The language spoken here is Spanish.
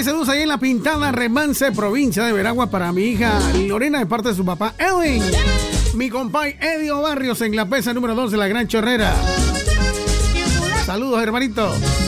saludos ahí en La Pintada, Remance, provincia de Veragua, para mi hija Lorena, de parte de su papá Edwin. Mi compay Edio Barrios en La Pesa número 2 de la Gran Chorrera. Saludos, hermanito.